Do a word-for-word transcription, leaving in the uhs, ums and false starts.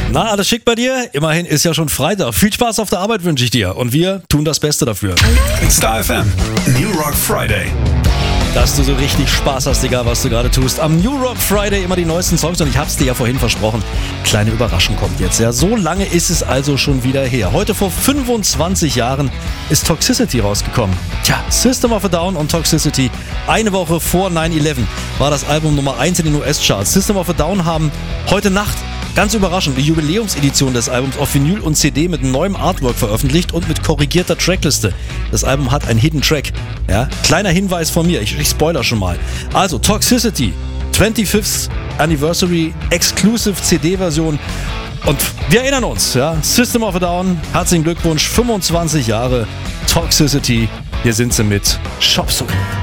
Na, alles schick bei dir? Immerhin ist ja schon Freitag. Viel Spaß auf der Arbeit wünsche ich dir. Und wir tun das Beste dafür. Star F M, New Rock Friday. Dass du so richtig Spaß hast, egal was du gerade tust. Am New Rock Friday immer die neuesten Songs und ich hab's dir ja vorhin versprochen. Kleine Überraschung kommt jetzt. Ja, so lange ist es also schon wieder her. Heute vor fünfundzwanzig Jahren ist Toxicity rausgekommen. Tja, System of a Down und Toxicity. Eine Woche vor nine eleven war das Album Nummer eins in den U S-Charts. System of a Down haben heute Nacht ganz überraschend die Jubiläumsedition des Albums auf Vinyl und C D mit neuem Artwork veröffentlicht und mit korrigierter Trackliste. Das Album hat einen Hidden Track. Ja? Kleiner Hinweis von mir, ich, ich spoiler schon mal. Also Toxicity, twenty-fifth Anniversary Exclusive C D-Version. Und wir erinnern uns, ja? System of a Down, herzlichen Glückwunsch, fünfundzwanzig Jahre Toxicity. Hier sind sie mit Shop Soul.